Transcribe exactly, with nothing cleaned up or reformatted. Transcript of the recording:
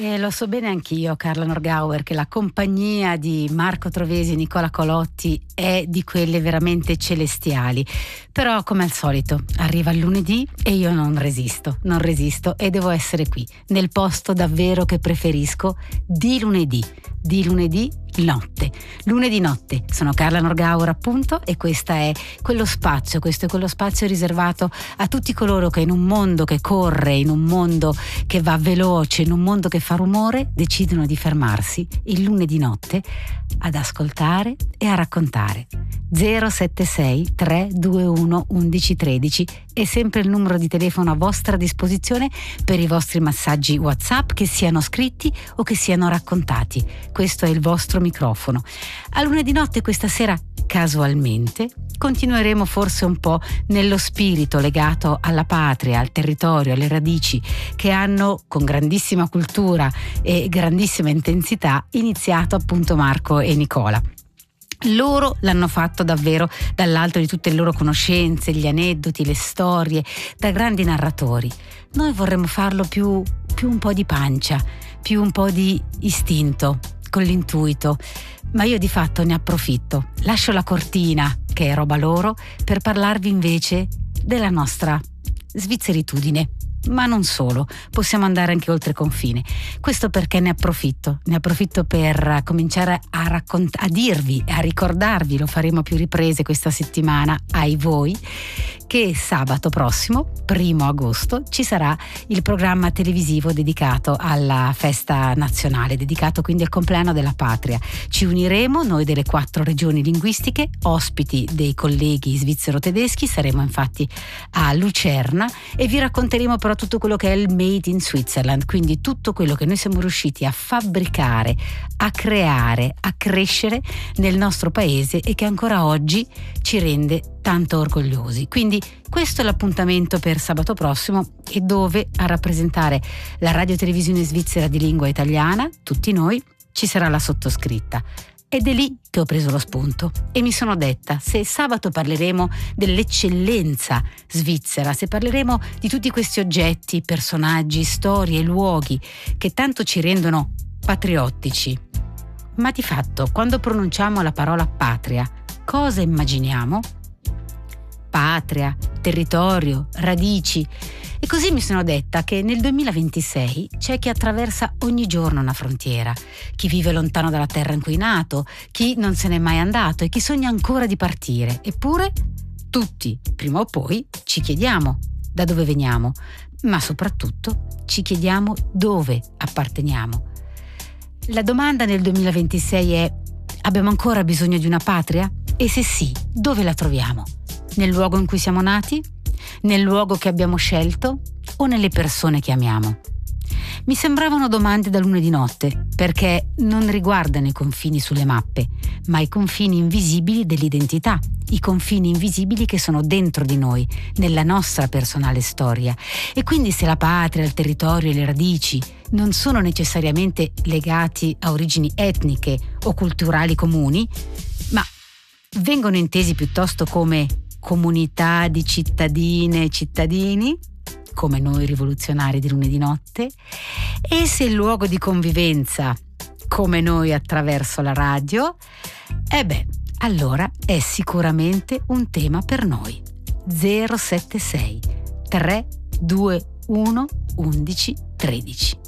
E lo so bene anch'io, Carla Norgauer, che la compagnia di Marco Trovesi e Nicola Colotti è di quelle veramente celestiali. Però, come al solito, arriva il lunedì e io non resisto, non resisto e devo essere qui, nel posto davvero che preferisco, di lunedì, di lunedì notte. Lunedì notte, sono Carla Norgauer appunto, e questo è quello spazio, questo è quello spazio riservato a tutti coloro che in un mondo che corre, in un mondo che va veloce, in un mondo che fa rumore, decidono di fermarsi il lunedì notte ad ascoltare e a raccontare. zero sette sei tre due uno undici tredici è sempre il numero di telefono a vostra disposizione per i vostri messaggi WhatsApp, che siano scritti o che siano raccontati. Questo è il vostro microfono. A lunedì notte questa sera, casualmente, continueremo forse un po' nello spirito legato alla patria, al territorio, alle radici che hanno, con grandissima cultura e grandissima intensità, iniziato appunto Marco e Nicola. Loro l'hanno fatto davvero dall'alto di tutte le loro conoscenze, gli aneddoti, le storie, da grandi narratori. Noi vorremmo farlo più, più un po' di pancia, più un po' di istinto, con l'intuito, ma io di fatto ne approfitto. Lascio la cortina, che è roba loro, per parlarvi invece della nostra svizzeritudine. Ma non solo, possiamo andare anche oltre confine. Questo perché ne approfitto, ne approfitto per cominciare a raccontare, a dirvi, a ricordarvi, lo faremo a più riprese questa settimana, ai voi, che sabato prossimo, primo agosto, ci sarà il programma televisivo dedicato alla festa nazionale, dedicato quindi al compleanno della patria. Ci uniremo, noi delle quattro regioni linguistiche, ospiti dei colleghi svizzero-tedeschi, saremo infatti a Lucerna e vi racconteremo però tutto quello che è il Made in Switzerland, quindi tutto quello che noi siamo riusciti a fabbricare, a creare, a crescere nel nostro paese e che ancora oggi ci rende tanto orgogliosi. Quindi questo è l'appuntamento per sabato prossimo, e dove a rappresentare la radio televisione svizzera di lingua italiana, tutti noi, ci sarà la sottoscritta. Ed è lì che ho preso lo spunto e mi sono detta: se sabato parleremo dell'eccellenza svizzera, se parleremo di tutti questi oggetti, personaggi, storie, luoghi che tanto ci rendono patriottici, ma di fatto quando pronunciamo la parola patria, cosa immaginiamo? Patria, territorio, radici. E così mi sono detta che nel duemilaventisei c'è chi attraversa ogni giorno una frontiera, chi vive lontano dalla terra in cui è nato, chi non se n'è mai andato e chi sogna ancora di partire. Eppure tutti, prima o poi, ci chiediamo da dove veniamo, ma soprattutto ci chiediamo dove apparteniamo. La domanda nel duemilaventisei è: abbiamo ancora bisogno di una patria? E se sì, dove la troviamo? Nel luogo in cui siamo nati? Nel luogo che abbiamo scelto? O nelle persone che amiamo? Mi sembravano domande da lunedì notte, perché non riguardano i confini sulle mappe, ma i confini invisibili dell'identità, i confini invisibili che sono dentro di noi, nella nostra personale storia. E quindi se la patria, il territorio e le radici non sono necessariamente legati a origini etniche o culturali comuni, ma vengono intesi piuttosto come comunità di cittadine e cittadini, come noi rivoluzionari di lunedì notte, e se il luogo di convivenza, come noi attraverso la radio, e beh, allora è sicuramente un tema per noi. zero sette sei tre due uno undici tredici